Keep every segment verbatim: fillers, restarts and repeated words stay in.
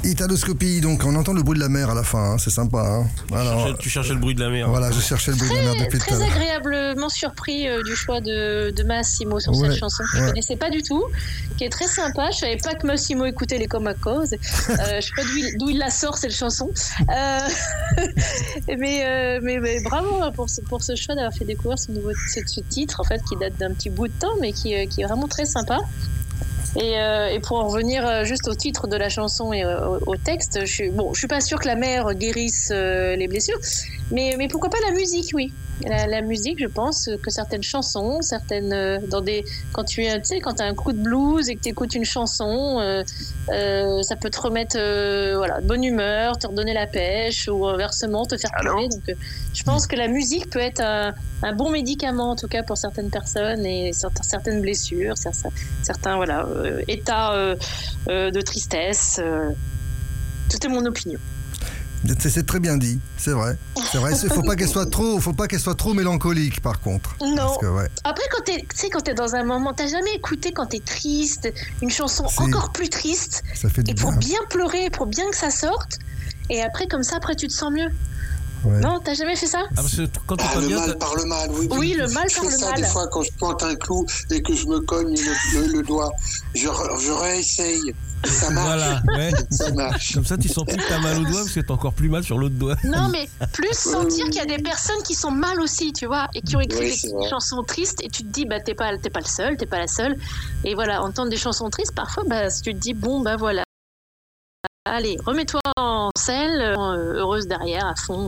Italoscopie, donc on entend le bruit de la mer à la fin, hein, c'est sympa. Hein. Alors, tu, cherchais, tu cherchais le bruit de la mer. Voilà, je cherchais le bruit très, de la mer depuis tout à l'heure. Très agréablement surpris euh, du choix de, de Massimo sur ouais, cette chanson que ouais. je ne connaissais pas du tout, qui est très sympa. Je ne savais pas que Massimo écoutait les Comacos. Euh, je ne sais pas d'où il, d'où il la sort, cette chanson. Euh, mais, euh, mais, mais bravo pour ce, pour ce choix d'avoir fait découvrir ce, nouveau, ce, ce titre, en fait, qui date d'un petit bout de temps, mais qui, qui est vraiment très sympa. Et, euh, et pour en revenir juste au titre de la chanson et au, au texte, je suis, bon, je suis pas sûre que la mer guérisse euh, les blessures, mais, mais pourquoi pas la musique, oui. La, la musique, je pense que certaines chansons, certaines euh, dans des, quand tu tu sais, quand t'as un coup de blues et que t'écoutes une chanson, euh, euh, ça peut te remettre, euh, voilà, de bonne humeur, te redonner la pêche ou inversement te faire pleurer. Donc, euh, je pense que la musique peut être un, un bon médicament en tout cas pour certaines personnes et certaines blessures, certains, certains voilà, euh, états euh, euh, de tristesse. Euh, tout est mon opinion. C'est, c'est très bien dit, c'est vrai. C'est vrai. Il faut pas qu'elle soit trop, faut pas qu'elle soit trop mélancolique, par contre. Non. Parce que, ouais. Après, quand t'es, tu sais, quand t'es dans un moment, t'as jamais écouté quand t'es triste, une chanson c'est... encore plus triste. Ça fait du et bien. pour bien pleurer, pour bien que ça sorte. Et après, comme ça, après, tu te sens mieux. Ouais. Non, t'as jamais fait ça? Ah, parce que quand ah, pas le bien, mal t'as... par le mal, oui. Oui, le mal je par le mal. Je fais ça des fois quand je pointe un clou et que je me cogne le, le, le doigt. Je, je réessaye. Ça marche. Voilà, ouais. Ça marche. Comme ça, tu sens plus que t'as mal au doigt parce que t'as encore plus mal sur l'autre doigt. Non, mais plus sentir qu'il y a des personnes qui sont mal aussi, tu vois, et qui ont écrit oui, des chansons tristes, et tu te dis, bah, t'es pas, t'es pas le seul, t'es pas la seule. Et voilà, entendre des chansons tristes, parfois, bah, tu te dis, bon, bah voilà. Allez, remets-toi en selle, heureuse derrière, à fond.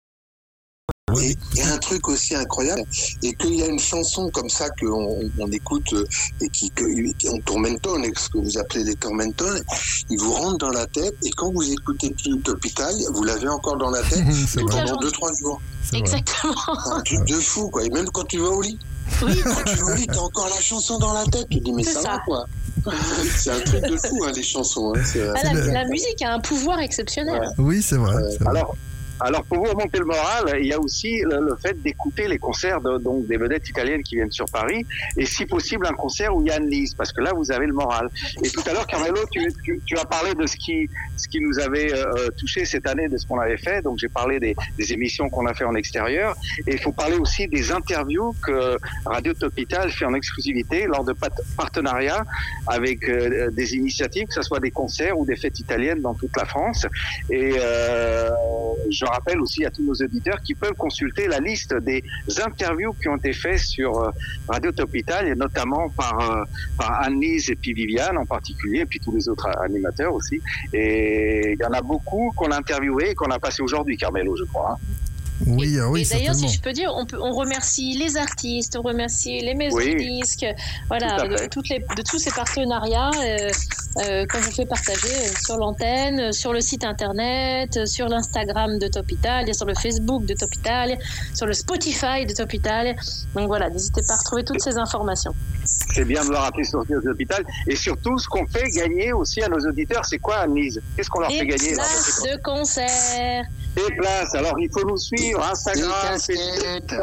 Et il y a un truc aussi incroyable, et qu'il y a une chanson comme ça qu'on on écoute et qui, que, qui on tormentone, ce que vous appelez les tormentones, ils vous rentrent dans la tête, et quand vous écoutez plus Topital, vous l'avez encore dans la tête pendant deux trois jours. C'est Exactement. Un truc de fou, quoi. Et même quand tu vas au lit, oui. quand tu vas au lit, t'as encore la chanson dans la tête. Tu te dis mais ça, ça va quoi. C'est un truc de fou, hein, les chansons. Hein. C'est, ah, c'est la, le... la musique a un pouvoir exceptionnel. Ouais. Oui, c'est vrai. Euh, c'est vrai. Alors, alors, pour vous remonter le moral, il y a aussi le, le fait d'écouter les concerts de, donc des vedettes italiennes qui viennent sur Paris, et si possible un concert où il y a Anne-Lise, parce que là vous avez le moral. Et tout à l'heure, Carmelo, tu, tu, tu as parlé de ce qui, ce qui nous avait euh, touché cette année, de ce qu'on avait fait. Donc j'ai parlé des, des émissions qu'on a fait en extérieur, et il faut parler aussi des interviews que Radio Topital fait en exclusivité lors de pat- partenariats avec euh, des initiatives, que ce soit des concerts ou des fêtes italiennes dans toute la France. Et euh, je rappelle aussi à tous nos auditeurs qui peuvent consulter la liste des interviews qui ont été faites sur euh, Radio Topital, et notamment par, euh, par Anne-Lise et puis Viviane en particulier, et puis tous les autres animateurs aussi. Et il y en a beaucoup qu'on a interviewés et qu'on a passé aujourd'hui, Carmelo, je crois. Hein. Oui, et, oui, et d'ailleurs, certainement. si je peux dire, on, peut, on remercie les artistes, on remercie les maisons oui, de disques, voilà, de, toutes les, de tous ces partenariats euh, euh, qu'on vous fait partager sur l'antenne, sur le site internet, sur l'Instagram de Topital, sur le Facebook de Topital, sur le Spotify de Topital. Donc voilà, n'hésitez pas à retrouver toutes ces informations. C'est bien de leur rappeler sur Topital. Et surtout, ce qu'on fait gagner aussi à nos auditeurs, c'est quoi, Anne-Lise? Qu'est-ce qu'on leur des fait gagner? Des places de concert. Des places. Alors, il faut nous suivre, Instagram, Facebook.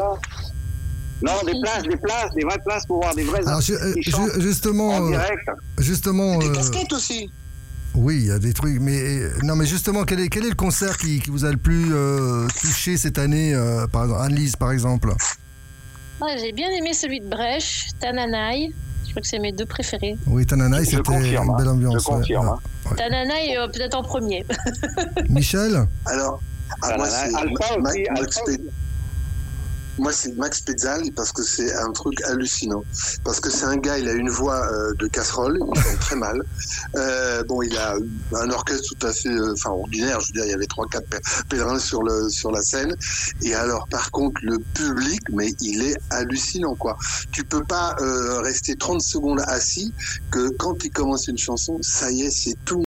Non, des places, des places, des vraies places pour voir des vrais Alors, artistes je, qui je, chantent justement, en euh, direct. Justement. Des euh, casquettes aussi. Oui, il y a des trucs, mais non, mais justement, quel est, quel est le concert qui, qui vous a le plus euh, touché cette année, euh, par exemple, Anne-Lise, par exemple? Ouais, j'ai bien aimé celui de Brèche, Tananaï. Je crois que c'est mes deux préférés. Oui, Tananaï, c'était confirme, une belle ambiance. Je confirme. Ouais. Hein. Ouais. Tananaï, euh, peut-être en premier. Michel? Alors, ah, moi, c'est Alpha Ma- aussi, Max Alpha Pe- aussi. Moi, c'est Max Pezzal, parce que c'est un truc hallucinant. Parce que c'est un gars, il a une voix euh, de casserole, il chante très mal. Euh, bon, il a un orchestre tout à fait, euh, enfin, ordinaire. Je veux dire, il y avait trois, quatre pèlerins sur le sur la scène. Et alors, par contre, le public, mais il est hallucinant, quoi. Tu peux pas euh, rester trente secondes assis, que quand il commence une chanson, ça y est, c'est tout.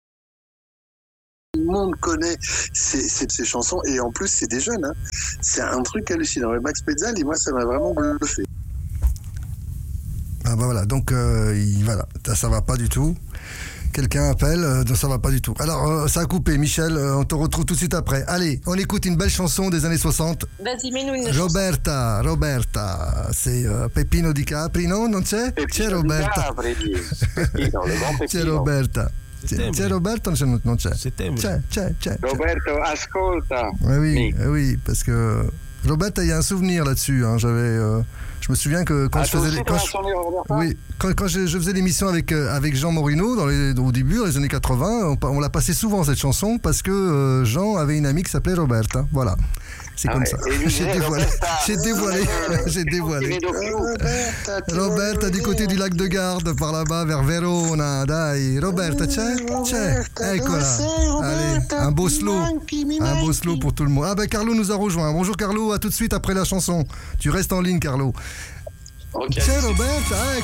Tout le monde connaît ces, ces, ces chansons, et en plus c'est des jeunes, hein. C'est un truc hallucinant. Et Max Pezzal, et moi ça m'a vraiment bluffé. Ah bah voilà, donc euh, il, voilà, ça va pas du tout. Quelqu'un appelle, euh, non, ça va pas du tout. Alors euh, ça a coupé, Michel, euh, on te retrouve tout de suite après. Allez, on écoute une belle chanson des années soixante. Vas-y, mets-nous une Roberta, chanson. Roberta, c'est euh, Peppino Di Capri, non? Non c'è? Peppino C'è Roberta. Di Capri, Peppino, le grand C'è Peppino. Roberta. C'était, C'è mais- Roberto? Non, non c'è. C'était, mais- C'è, c'è, c'è. Roberto, ascolta. Ouais, oui, Oui. eh oui, parce que Roberta, il y a un souvenir là-dessus. Hein. J'avais, euh, je me souviens que quand Ah, je toi faisais, aussi, les- t'as quand un je, souvenir, Roberta? oui, quand, quand je, je faisais l'émission avec euh, avec Jean Morino dans les, au début, dans les années quatre-vingts, on, pa- on la passait souvent cette chanson parce que euh, Jean avait une amie qui s'appelait Roberta. Voilà, c'est Ah comme ouais. ça. Et lui J'ai disait, dévoilé, Roberta, j'ai dévoilé, j'ai dévoilé. Roberta, ti Roberta voglio du côté vedere. du lac de Garde, par là-bas vers Verona, dai. Roberta, c'è? C'è. Roberta, Eccola. dove sei, Allez, Roberta? un beau Mi slow. manchi, mi Un beau manchi. slow pour tout le monde. Ah ben Carlo nous a rejoint. Bonjour Carlo, à tout de suite après la chanson. Tu restes en ligne Carlo. Ok. C'è Roberta,